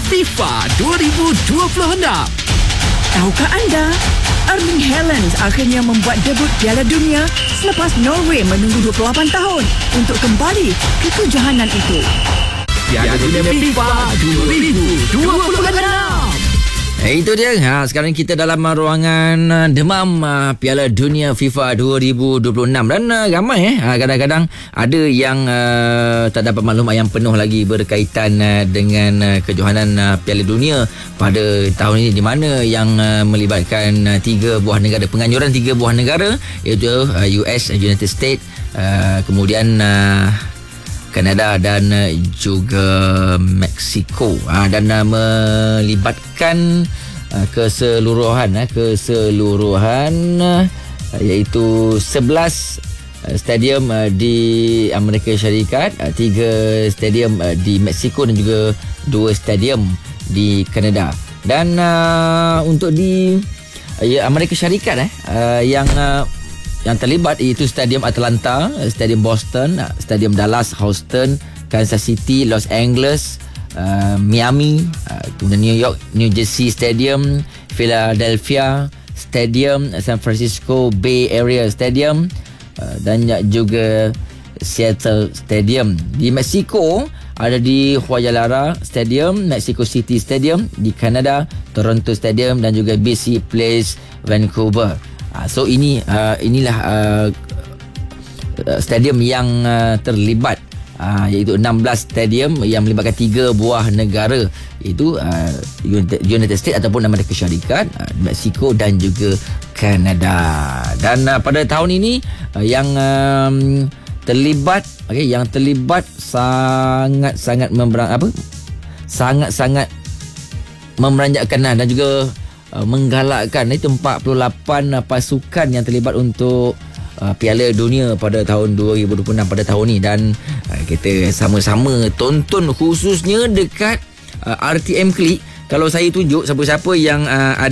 FIFA 2026. Tahukah anda? Erling Haaland akhirnya membuat debut Piala Dunia selepas Norway menunggu 28 tahun untuk kembali ke kejohanan itu. Piala Dunia FIFA 2026. Itu dia. Sekarang kita dalam ruangan demam Piala Dunia FIFA 2026 dan ramai kadang-kadang ada yang tak dapat maklumat yang penuh lagi berkaitan dengan kejohanan Piala Dunia pada tahun ini, di mana yang melibatkan 3 buah negara, penganjuran 3 buah negara, iaitu US, United States, kemudian Kanada dan juga Mexico, dan melibatkan keseluruhan iaitu 11 stadium di Amerika Syarikat, 3 stadium di Mexico dan juga 2 stadium di Kanada. Dan untuk di Amerika Syarikat yang terlibat iaitu Stadium Atlanta, Stadium Boston, Stadium Dallas, Houston, Kansas City, Los Angeles, Miami, kemudian New York, New Jersey Stadium, Philadelphia Stadium, San Francisco Bay Area Stadium, dan juga Seattle Stadium. Di Mexico ada di Guadalajara Stadium, Mexico City Stadium, di Kanada Toronto Stadium dan juga BC Place Vancouver. So inilah stadium yang terlibat, iaitu 16 stadium yang melibatkan 3 buah negara, iaitu United States ataupun Amerika Syarikat, Mexico dan juga Kanada. Dan pada tahun ini yang terlibat sangat-sangat sangat-sangat memeranjatkan dan juga menggalakkan. Itu 48 pasukan yang terlibat untuk Piala Dunia pada tahun 2026 pada tahun ni, dan kita sama-sama tonton khususnya dekat RTM Klik. Kalau saya tunjuk siapa-siapa yang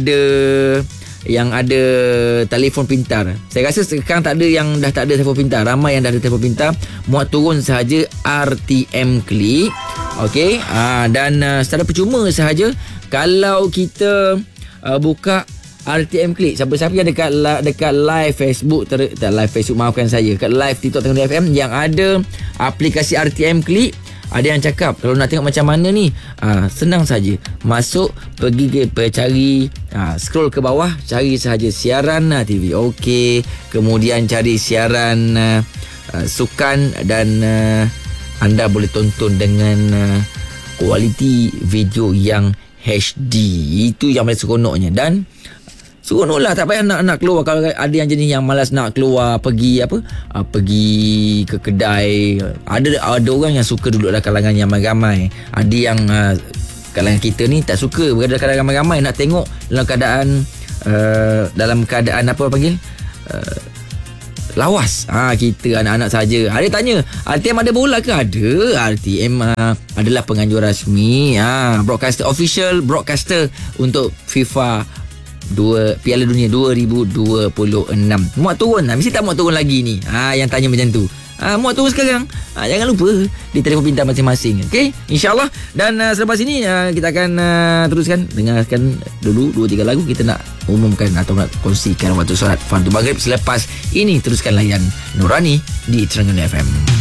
ada telefon pintar, saya rasa sekarang dah tak ada telefon pintar. Ramai yang dah ada telefon pintar, muat turun sahaja RTM Klik. Okey, dan secara percuma sahaja kalau kita buka RTM Klik, siapa-siapa yang dekat live Facebook, live Facebook, maafkan saya, dekat live TikTok Terengganu FM yang ada aplikasi RTM Klik, ada yang cakap kalau nak tengok macam mana ni, senang saja, masuk, pergi cari, scroll ke bawah, cari sahaja siaran TV. Okey, kemudian cari siaran sukan, dan anda boleh tonton dengan kualiti video yang HD. Itu yang paling seronoknya. Dan seronoklah, tak payah nak keluar. Kalau ada yang jenis yang malas nak keluar, pergi ke kedai, ada orang yang suka duduk dalam kalangan yang ramai. Ada yang kalangan kita ni tak suka berada dalam kalangan ramai, nak tengok dalam keadaan apa panggil, lawas. Kita anak-anak saja. Ada tanya, RTM ada bola ke? Ada. RTM adalah penganjur rasmi, broadcaster, official broadcaster untuk FIFA Piala Dunia 2026. Muat turun, mesti tak muat turun lagi ni. Yang tanya macam tu, muat turun sekarang. Jangan lupa di telefon pintar masing-masing. Okey, InsyaAllah. Dan selepas ini kita akan teruskan dengarkan dulu 2-3 lagu. Kita nak umumkan atau nak kongsikan waktu solat Fardu Maghrib. Selepas ini teruskan layan Nurani di Terengganu FM.